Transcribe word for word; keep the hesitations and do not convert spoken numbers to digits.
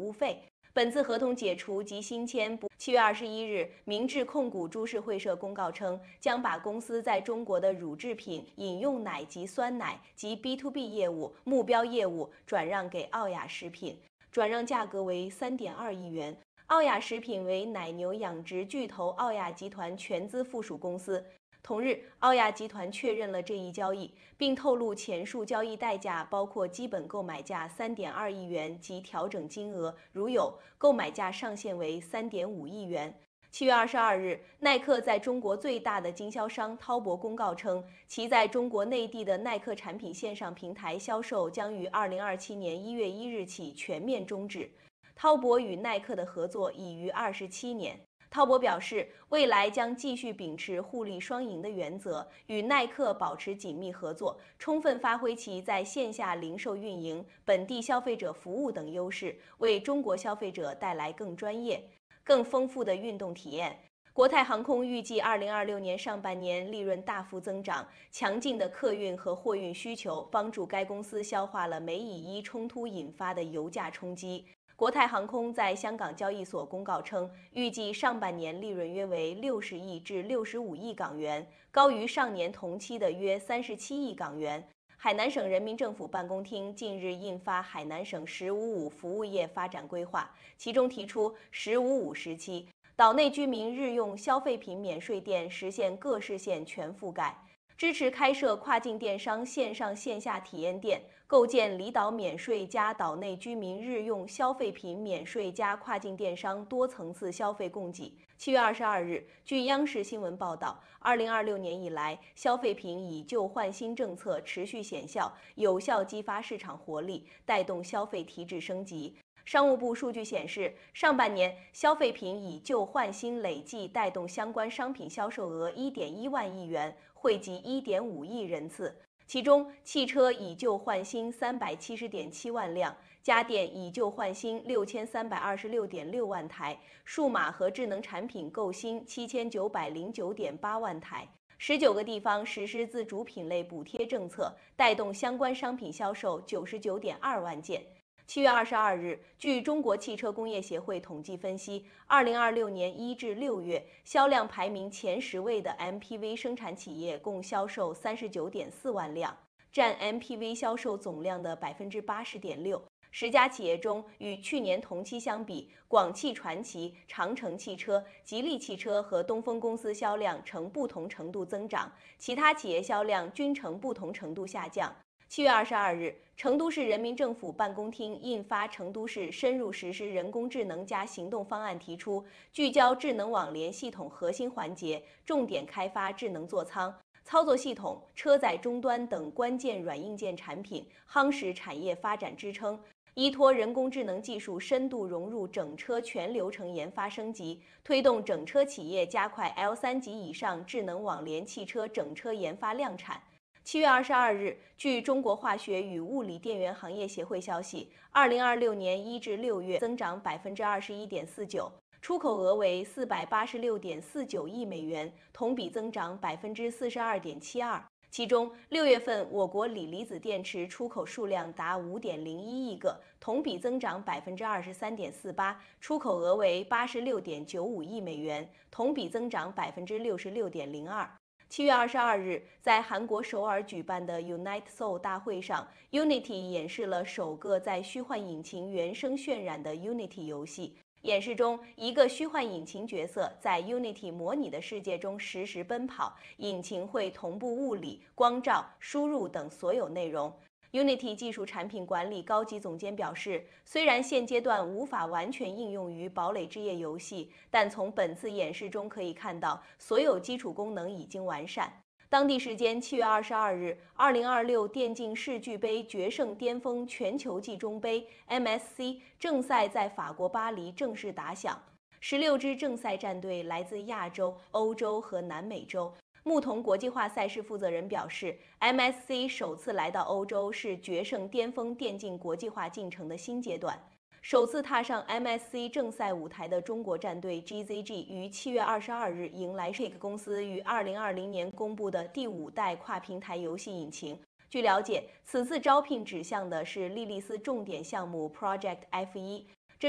务费。本次合同解除及新签不。七月二十一日，明治控股株式会社公告称，将把公司在中国的乳制品、饮用奶及酸奶及 B to B 业务目标业务转让给奥雅食品，转让价格为 三点二亿元。奥雅食品为奶牛养殖巨头奥雅集团全资附属公司。同日，奥雅集团确认了这一交易，并透露前述交易代价包括基本购买价 三点二亿元及调整金额，如有，购买价上限为 三点五亿元。七月二十二日，耐克在中国最大的经销商滔博公告称，其在中国内地的耐克产品线上平台销售将于二零二七年一月一日起全面终止。滔博与耐克的合作已逾二十七年。滔博表示，未来将继续秉持互利双赢的原则，与耐克保持紧密合作，充分发挥其在线下零售运营、本地消费者服务等优势，为中国消费者带来更专业、更丰富的运动体验。国泰航空预计二零二六年上半年利润大幅增长，强劲的客运和货运需求帮助该公司消化了美以伊冲突引发的油价冲击。国泰航空在香港交易所公告称，预计上半年利润约为六十亿至六十五亿港元，高于上年同期的约三十七亿港元。海南省人民政府办公厅近日印发海南省“十五五”服务业发展规划，其中提出“十五五”时期，岛内居民日用消费品免税店实现各市县全覆盖。支持开设跨境电商线上线下体验店，构建离岛免税加岛内居民日用消费品免税加跨境电商多层次消费供给。七月二十二日，据央视新闻报道，二零二六年以来，消费品以旧换新政策持续显效，有效激发市场活力，带动消费提质升级。商务部数据显示，上半年消费品以旧换新累计带动相关商品销售额 一点一万亿元，惠及 一点五亿人次。其中，汽车以旧换新 三百七十点七万辆，家电以旧换新 六千三百二十六点六万台，数码和智能产品购新 七千九百零九点八万台。十九个地方实施自主品类补贴政策，带动相关商品销售 九十九点二万件。七月二十二日，据中国汽车工业协会统计分析，二零二六年一至六月销量排名前十位的 M P V 生产企业共销售三十九点四万辆，占 M P V 销售总量的 百分之八十点六。十家企业中，与去年同期相比，广汽传祺、长城汽车、吉利汽车和东风公司销量呈不同程度增长，其他企业销量均呈不同程度下降。七月二十二日，成都市人民政府办公厅印发《成都市深入实施人工智能加行动方案》，提出聚焦智能网联系统核心环节，重点开发智能座舱、操作系统、车载终端等关键软硬件产品，夯实产业发展支撑。依托人工智能技术深度融入整车全流程研发升级，推动整车企业加快 L 三 级以上智能网联汽车整车研发量产。七月二十二日，据中国化学与物理电源行业协会消息，二零二六年一至六月增长百分之二十一点四九，出口额为四百八十六点四九亿美元，同比增长百分之四十二点七二。其中，六月份我国锂离子电池出口数量达五点零一亿个，同比增长百分之二十三点四八，出口额为八十六点九五亿美元，同比增长百分之六十六点零二。七月二十二日，在韩国首尔举办的 Unite Seoul 大会上 ，Unity 演示了首个在虚幻引擎原生渲染的 Unity 游戏。演示中，一个虚幻引擎角色在 Unity 模拟的世界中实时奔跑，引擎会同步物理、光照、输入等所有内容。Unity 技术产品管理高级总监表示，虽然现阶段无法完全应用于堡垒之夜游戏，但从本次演示中可以看到，所有基础功能已经完善。当地时间七月二十二日，二零二六电竞世俱杯决胜巅峰全球季中杯 M S C 正赛在法国巴黎正式打响。十六支正赛战队来自亚洲、欧洲和南美洲。牧童国际化赛事负责人表示 ，M S C 首次来到欧洲是决胜巅峰电竞国际化进程的新阶段。首次踏上 M S C 正赛舞台的中国战队 G Z G 于七月二十二日迎来 Shake 公司于二零二零年公布的第五代跨平台游戏引擎。据了解，此次招聘指向的是莉莉丝重点项目 Project F 一，